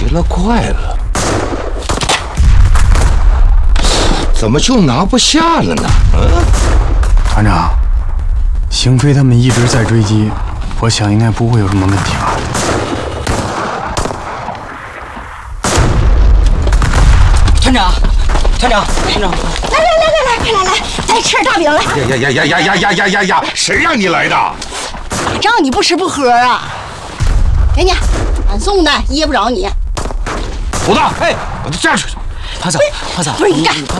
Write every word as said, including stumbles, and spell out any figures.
了，快了，怎么就拿不下了呢？嗯， 团长，邢飞他们一直在追击，我想应该不会有什么问题吧。 团长，团长，团长， 来来来来来，快来来，再吃点大饼来。 呀呀呀呀呀呀呀呀呀呀！谁让你来的？ 打仗你不吃不喝啊？给你，俺送的，噎不着你。 虎子，哎，这样去。 团长，团长， 不是你干，